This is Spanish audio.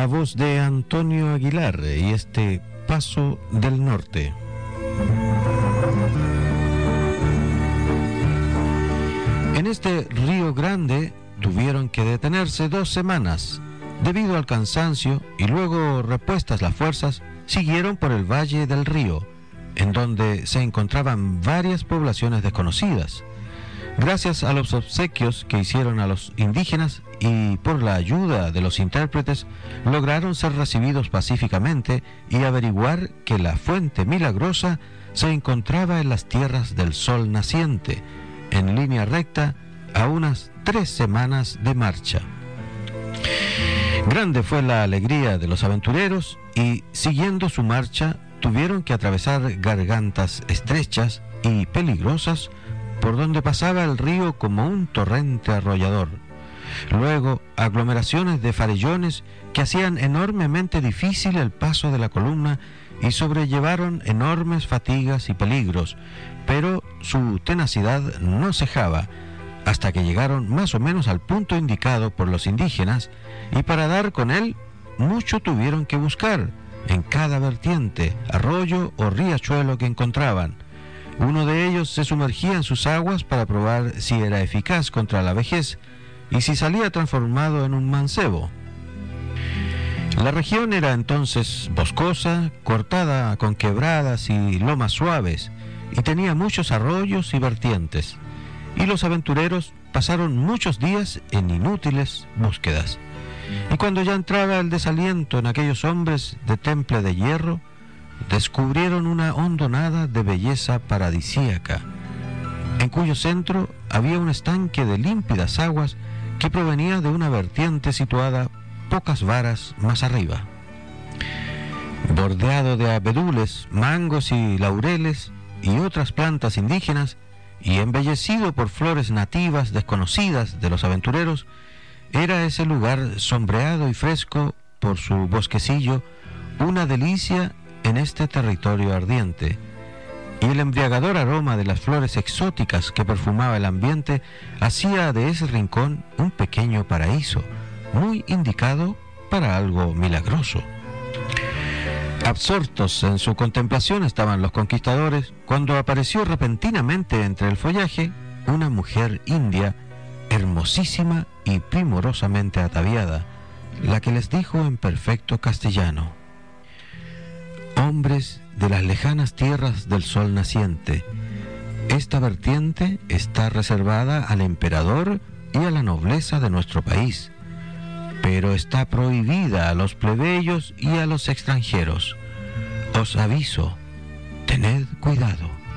voz de Antonio Aguilar y este Paso del Norte. En este Río Grande tuvieron que detenerse 2 semanas debido al cansancio y luego, repuestas las fuerzas, siguieron por el Valle del Río, en donde se encontraban varias poblaciones desconocidas. Gracias a los obsequios que hicieron a los indígenas y por la ayuda de los intérpretes, lograron ser recibidos pacíficamente y averiguar que la fuente milagrosa se encontraba en las tierras del sol naciente, en línea recta, a unas 3 semanas de marcha. Grande fue la alegría de los aventureros y, siguiendo su marcha, tuvieron que atravesar gargantas estrechas y peligrosas por donde pasaba el río como un torrente arrollador. Luego, aglomeraciones de farellones que hacían enormemente difícil el paso de la columna y sobrellevaron enormes fatigas y peligros, pero su tenacidad no cejaba hasta que llegaron más o menos al punto indicado por los indígenas, y para dar con él mucho tuvieron que buscar en cada vertiente, arroyo o riachuelo que encontraban. Uno de ellos se sumergía en sus aguas para probar si era eficaz contra la vejez y si salía transformado en un mancebo. La región era entonces boscosa, cortada con quebradas y lomas suaves, y tenía muchos arroyos y vertientes, y los aventureros pasaron muchos días en inútiles búsquedas. Y cuando ya entraba el desaliento en aquellos hombres de temple de hierro, descubrieron una hondonada de belleza paradisíaca, en cuyo centro había un estanque de límpidas aguas que provenía de una vertiente situada pocas varas más arriba. Bordeado de abedules, mangos y laureles y otras plantas indígenas, y embellecido por flores nativas desconocidas de los aventureros, era ese lugar sombreado y fresco por su bosquecillo una delicia en este territorio ardiente, y el embriagador aroma de las flores exóticas que perfumaba el ambiente hacía de ese rincón un pequeño paraíso, muy indicado para algo milagroso. Absortos en su contemplación estaban los conquistadores cuando apareció repentinamente entre el follaje una mujer india, hermosísima y primorosamente ataviada, la que les dijo en perfecto castellano: hombres de las lejanas tierras del sol naciente, esta vertiente está reservada al emperador y a la nobleza de nuestro país, pero está prohibida a los plebeyos y a los extranjeros. Os aviso, tened cuidado.